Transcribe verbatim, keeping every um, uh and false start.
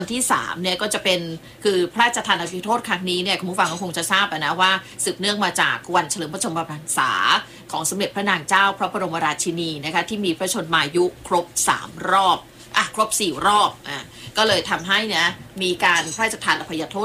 วันที่สามเนี่ยก็จะเป็นคือพระราชทานอภัยโทษครั้งนี้เนี่ยคุณผู้ฟังก็คงจะทราบนะว่าสืบเนื่องมาจากวันเฉลิมพระชนมพรรษาของสมเด็จพระนางเจ้าพระบรมราชินีนะคะที่มีพระชนมายุครบสามรอบอ่ะครบสี่รอบอ่ะก็เลยทำให้เนี่ยมีการพระราชทานอภัยโทษ